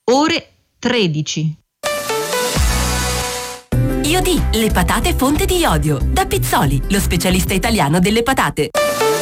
ore 13. Iodì, le patate fonte di iodio. Da Pizzoli, lo specialista italiano delle patate.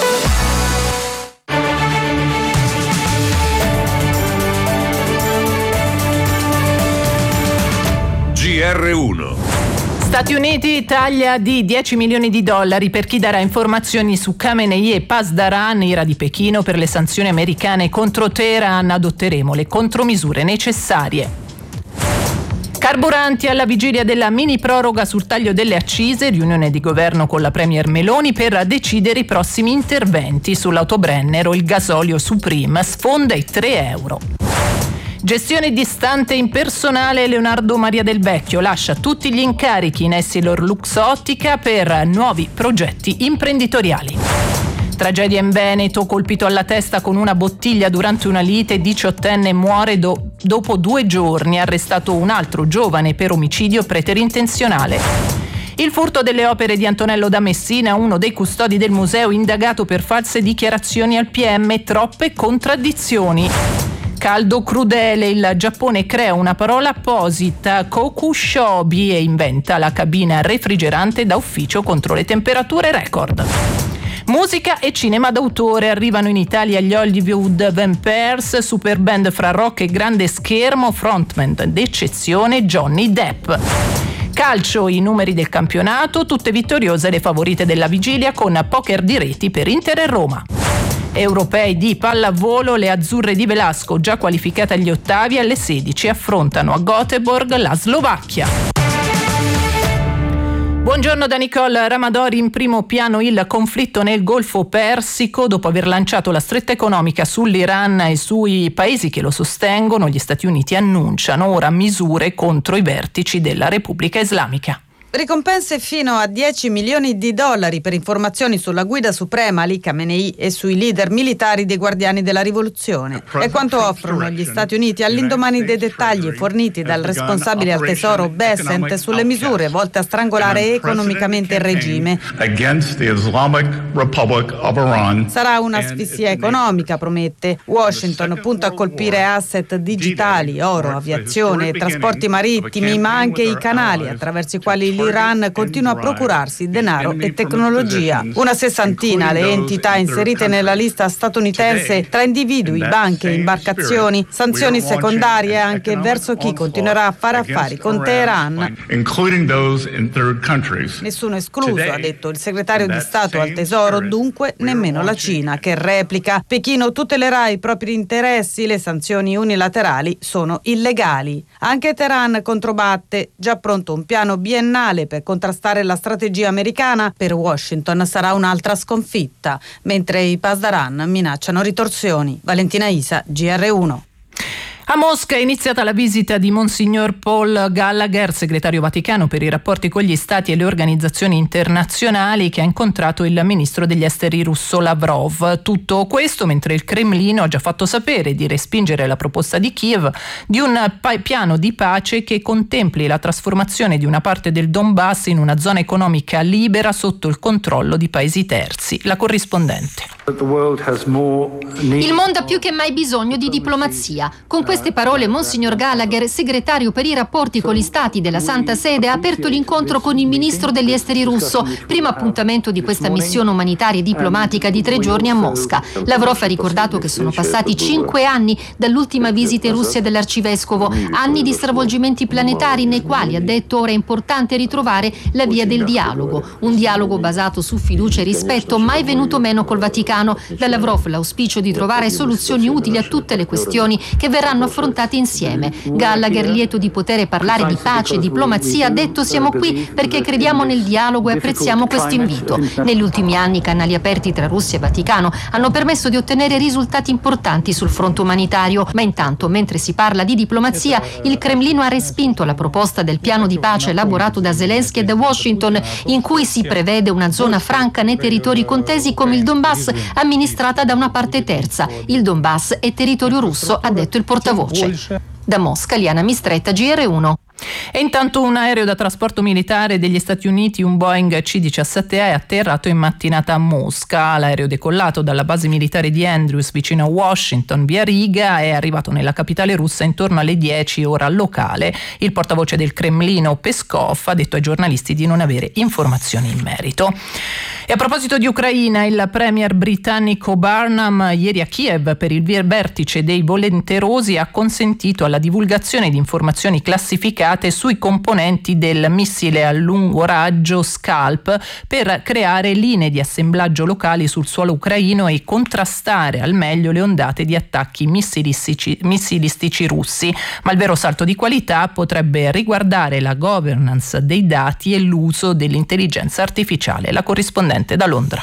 GR1. Stati Uniti taglia di $10 milioni per chi darà informazioni su Khamenei e Pasdaran, ira di Pechino per le sanzioni americane contro Teheran. Adotteremo le contromisure necessarie. Carburanti alla vigilia della mini proroga sul taglio delle accise, riunione di governo con la Premier Meloni per decidere i prossimi interventi sull'autobrennero. Il gasolio Supreme sfonda i €3. Gestione distante e impersonale. Leonardo Maria Del Vecchio lascia tutti gli incarichi in Essilor Luxottica per nuovi progetti imprenditoriali. Tragedia in Veneto, colpito alla testa con una bottiglia durante una lite, 18enne muore dopo 2 giorni, arrestato un altro giovane per omicidio preterintenzionale. Il furto delle opere di Antonello da Messina, uno dei custodi del museo indagato per false dichiarazioni al PM, troppe contraddizioni. Caldo crudele, il Giappone crea una parola apposita, kokushobi, e inventa la cabina refrigerante da ufficio contro le temperature record. Musica e cinema d'autore. Arrivano in Italia gli Hollywood Vampires, super band fra rock e grande schermo, frontman d'eccezione Johnny Depp. Calcio, i numeri del campionato, tutte vittoriose le favorite della vigilia con poker di reti per Inter e Roma. Europei di pallavolo, le azzurre di Velasco già qualificate agli ottavi, alle 16 affrontano a Göteborg la Slovacchia. Buongiorno da Nicole Ramadori. In primo piano il conflitto nel Golfo Persico. Dopo aver lanciato la stretta economica sull'Iran e sui paesi che lo sostengono, gli Stati Uniti annunciano ora misure contro i vertici della Repubblica Islamica. Ricompense fino a $10 milioni per informazioni sulla guida suprema Ali Khamenei e sui leader militari dei Guardiani della Rivoluzione. È quanto offrono gli Stati Uniti all'indomani dei dettagli forniti dal responsabile al Tesoro Bessent sulle misure volte a strangolare economicamente il regime. Sarà un'asfissia economica, promette. Washington punta a colpire asset digitali, oro, aviazione, trasporti marittimi, ma anche i canali attraverso i quali l'Iran continua a procurarsi denaro e tecnologia. Una 60 le entità inserite nella lista statunitense tra individui, banche e imbarcazioni, sanzioni secondarie anche verso chi continuerà a fare affari con Teheran. Nessuno escluso, ha detto il segretario di Stato al Tesoro, dunque nemmeno la Cina, che replica: Pechino tutelerà i propri interessi, le sanzioni unilaterali sono illegali. Anche Teheran controbatte, già pronto un piano biennale per contrastare la strategia americana. Per Washington sarà un'altra sconfitta, mentre i Pasdaran minacciano ritorsioni. Valentina Isa, GR1. A Mosca è iniziata la visita di Monsignor Paul Gallagher, segretario Vaticano per i rapporti con gli stati e le organizzazioni internazionali, che ha incontrato il ministro degli esteri russo Lavrov. Tutto questo mentre il Cremlino ha già fatto sapere di respingere la proposta di Kiev di un piano di pace che contempli la trasformazione di una parte del Donbass in una zona economica libera sotto il controllo di paesi terzi. La corrispondente. Il mondo ha più che mai bisogno di diplomazia. Con queste parole Monsignor Gallagher, segretario per i rapporti con gli stati della Santa Sede, ha aperto l'incontro con il ministro degli esteri russo, primo appuntamento di questa missione umanitaria e diplomatica di 3 giorni a Mosca. Lavrov ha ricordato che sono passati 5 anni dall'ultima visita in Russia dell'arcivescovo, anni di stravolgimenti planetari nei quali, ha detto, ora è importante ritrovare la via del dialogo, un dialogo basato su fiducia e rispetto, mai venuto meno col Vaticano. Da Lavrov l'auspicio di trovare soluzioni utili a tutte le questioni che verranno affrontate insieme. Gallagher, lieto di poter parlare di pace e diplomazia, ha detto: siamo qui perché crediamo nel dialogo e apprezziamo questo invito. Negli ultimi anni i canali aperti tra Russia e Vaticano hanno permesso di ottenere risultati importanti sul fronte umanitario, ma intanto, mentre si parla di diplomazia, il Cremlino ha respinto la proposta del piano di pace elaborato da Zelensky e da Washington, in cui si prevede una zona franca nei territori contesi come il Donbass, amministrata da una parte terza. Il Donbass è territorio russo, ha detto il portavoce. Da Mosca, Liana Mistretta, GR1. E intanto un aereo da trasporto militare degli Stati Uniti, un Boeing C-17, è atterrato in mattinata a Mosca. L'aereo decollato dalla base militare di Andrews vicino a Washington via Riga è arrivato nella capitale russa intorno alle 10 ora locale. Il portavoce del Cremlino Peskov ha detto ai giornalisti di non avere informazioni in merito. E a proposito di Ucraina, il premier britannico Burnham ieri a Kiev per il vertice dei volenterosi ha consentito alla divulgazione di informazioni classificate sui componenti del missile a lungo raggio Scalp per creare linee di assemblaggio locali sul suolo ucraino e contrastare al meglio le ondate di attacchi missilistici russi. Ma il vero salto di qualità potrebbe riguardare la governance dei dati e l'uso dell'intelligenza artificiale. La corrispondente da Londra.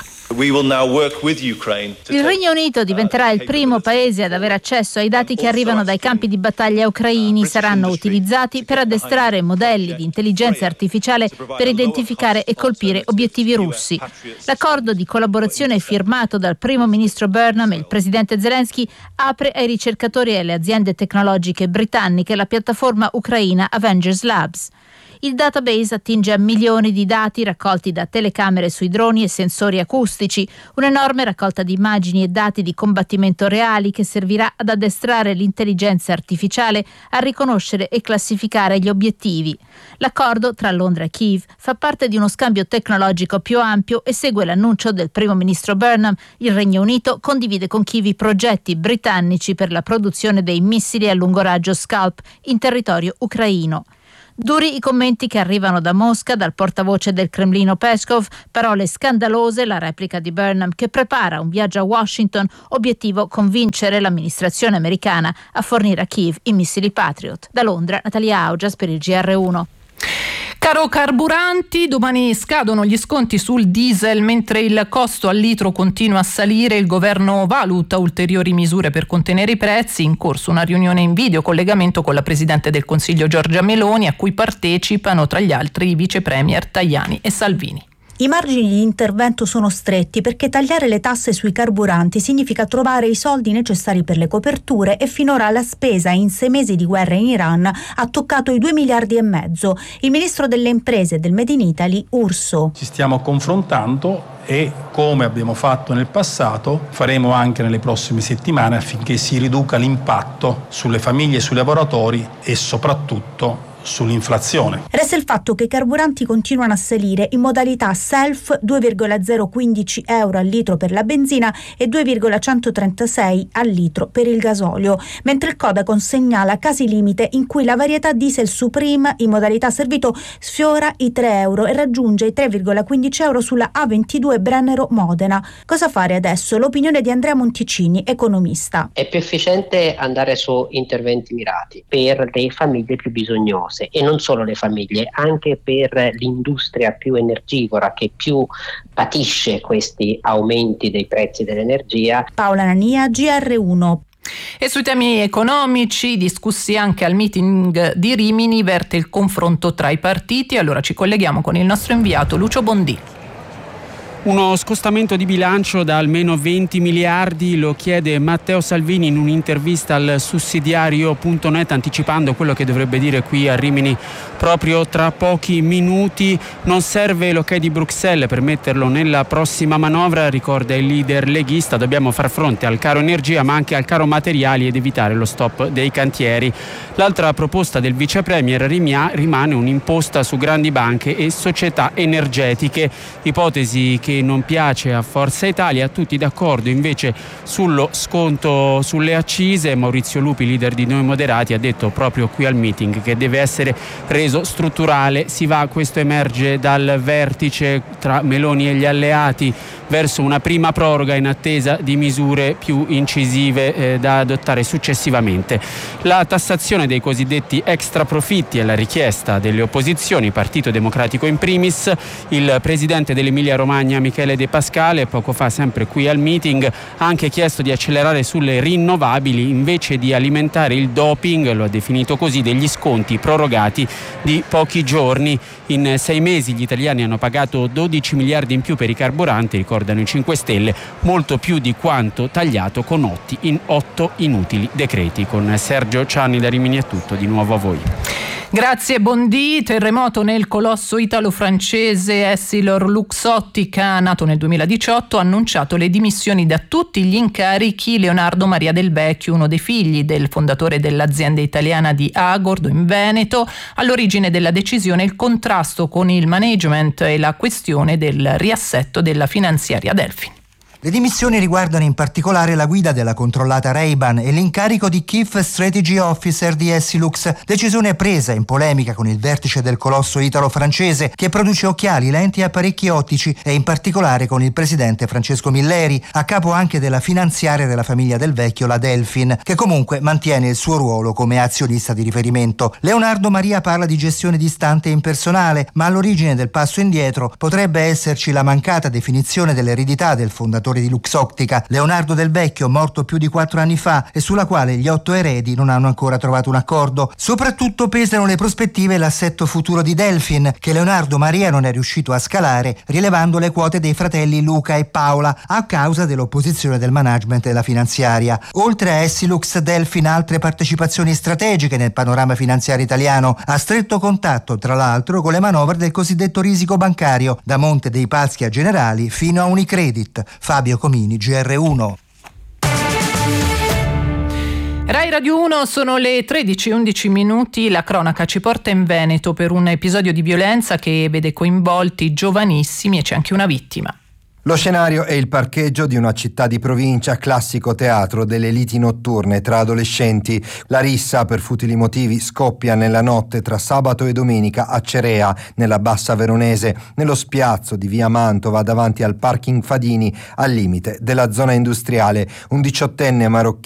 Il Regno Unito diventerà il primo paese ad avere accesso ai dati che arrivano dai campi di battaglia ucraini. Saranno utilizzati per addestrare modelli di intelligenza artificiale per identificare e colpire obiettivi russi. L'accordo di collaborazione firmato dal primo ministro Burnham e il presidente Zelensky apre ai ricercatori e alle aziende tecnologiche britanniche la piattaforma ucraina Avengers Labs. Il database attinge a milioni di dati raccolti da telecamere sui droni e sensori acustici, un'enorme raccolta di immagini e dati di combattimento reali che servirà ad addestrare l'intelligenza artificiale a riconoscere e classificare gli obiettivi. L'accordo tra Londra e Kiev fa parte di uno scambio tecnologico più ampio e segue l'annuncio del primo ministro Burnham. Il Regno Unito condivide con Kiev i progetti britannici per la produzione dei missili a lungo raggio Scalp in territorio ucraino. Duri i commenti che arrivano da Mosca, dal portavoce del Cremlino Peskov, parole scandalose, la replica di Burnham che prepara un viaggio a Washington, obiettivo convincere l'amministrazione americana a fornire a Kiev i missili Patriot. Da Londra, Natalia Augias per il GR1. Caro carburanti, domani scadono gli sconti sul diesel mentre il costo al litro continua a salire. Il governo valuta ulteriori misure per contenere i prezzi. In corso una riunione in videocollegamento con la Presidente del Consiglio Giorgia Meloni, a cui partecipano tra gli altri i vice premier Tajani e Salvini. I margini di intervento sono stretti perché tagliare le tasse sui carburanti significa trovare i soldi necessari per le coperture e finora la spesa in 6 mesi di guerra in Iran ha toccato i 2,5 miliardi. Il ministro delle imprese e del Made in Italy, Urso. Ci stiamo confrontando e, come abbiamo fatto nel passato, faremo anche nelle prossime settimane affinché si riduca l'impatto sulle famiglie e sui lavoratori e soprattutto sull'inflazione. Resta il fatto che i carburanti continuano a salire in modalità self, 2,015 euro al litro per la benzina e 2,136 al litro per il gasolio, mentre il Codacons segnala casi limite in cui la varietà diesel Supreme in modalità servito sfiora i 3 euro e raggiunge i 3,15 euro sulla A22 Brennero Modena. Cosa fare adesso? L'opinione di Andrea Monticini, economista. È più efficiente andare su interventi mirati per le famiglie più bisognose. E non solo le famiglie, anche per l'industria più energivora che più patisce questi aumenti dei prezzi dell'energia. Paola Nania, GR1. E sui temi economici discussi anche al meeting di Rimini verte il confronto tra i partiti. Allora ci colleghiamo con il nostro inviato Lucio Bondì. Uno scostamento di bilancio da almeno 20 miliardi lo chiede Matteo Salvini in un'intervista al sussidiario.net, anticipando quello che dovrebbe dire qui a Rimini proprio tra pochi minuti. Non serve l'ok di Bruxelles per metterlo nella prossima manovra, ricorda il leader leghista. Dobbiamo far fronte al caro energia ma anche al caro materiali ed evitare lo stop dei cantieri. L'altra proposta del vice premier rimane un'imposta su grandi banche e società energetiche, ipotesi che non piace a Forza Italia. Tutti d'accordo invece sullo sconto sulle accise. Maurizio Lupi, leader di Noi Moderati, ha detto proprio qui al meeting che deve essere reso strutturale. Questo emerge dal vertice tra Meloni e gli alleati verso una prima proroga in attesa di misure più incisive da adottare successivamente. La tassazione dei cosiddetti extra profitti è la richiesta delle opposizioni, Partito Democratico in primis. Il presidente dell'Emilia Romagna Michele De Pascale poco fa, sempre qui al meeting, ha anche chiesto di accelerare sulle rinnovabili invece di alimentare il doping, lo ha definito così, degli sconti prorogati di pochi giorni. In 6 mesi gli italiani hanno pagato 12 miliardi in più per i carburanti, ricordano i 5 Stelle, molto più di quanto tagliato con 8 inutili decreti. Con Sergio Cianni da Rimini è tutto, di nuovo a voi. Grazie Bondi. Terremoto nel colosso italo-francese Essilor-Luxottica, nato nel 2018, ha annunciato le dimissioni da tutti gli incarichi Leonardo Maria Del Vecchio, uno dei figli del fondatore dell'azienda italiana di Agordo in Veneto. All'origine della decisione il contrasto con il management e la questione del riassetto della finanziaria Delfin. Le dimissioni riguardano in particolare la guida della controllata Ray-Ban e l'incarico di Chief Strategy Officer di Essilux, decisione presa in polemica con il vertice del colosso italo-francese che produce occhiali, lenti e apparecchi ottici e in particolare con il presidente Francesco Milleri, a capo anche della finanziaria della famiglia Del Vecchio, la Delfin, che comunque mantiene il suo ruolo come azionista di riferimento. Leonardo Maria parla di gestione distante e impersonale, ma all'origine del passo indietro potrebbe esserci la mancata definizione dell'eredità del fondatore di Luxottica, Leonardo Del Vecchio, morto più di 4 anni fa e sulla quale gli 8 eredi non hanno ancora trovato un accordo. Soprattutto pesano le prospettive e l'assetto futuro di Delfin, che Leonardo Maria non è riuscito a scalare, rilevando le quote dei fratelli Luca e Paola a causa dell'opposizione del management della finanziaria. Oltre a Essilux, Delfin ha altre partecipazioni strategiche nel panorama finanziario italiano, a stretto contatto tra l'altro con le manovre del cosiddetto risico bancario, da Monte dei Paschi a Generali fino a Unicredit. Fabio Comini, GR1. Rai Radio 1, sono le 13:11 minuti. La cronaca ci porta in Veneto per un episodio di violenza che vede coinvolti giovanissimi e c'è anche una vittima. Lo scenario è il parcheggio di una città di provincia, classico teatro delle liti notturne tra adolescenti. La rissa, per futili motivi, scoppia nella notte tra sabato e domenica a Cerea, nella Bassa Veronese, nello spiazzo di via Mantova davanti al parking Fadini, al limite della zona industriale. Un 18enne marocchino